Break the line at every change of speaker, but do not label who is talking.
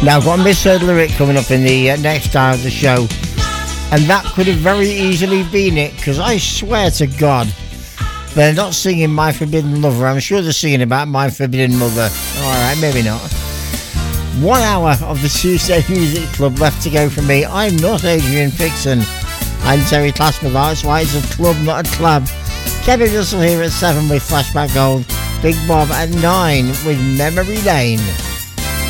Now I've got a misheard lyric coming up in the next hour of the show, and that could have very easily been it, because I swear to God they're not singing My Forbidden Lover. I'm sure they're singing about My Forbidden Mother. Alright, maybe not. 1 hour of the Tuesday Music Club left to go for me. I'm not Adrian Fixon. I'm Terry Classman. That's why it's a club, not a club. Kevin Russell here at 7 with Flashback Gold. Big Bob at 9 with Memory Lane.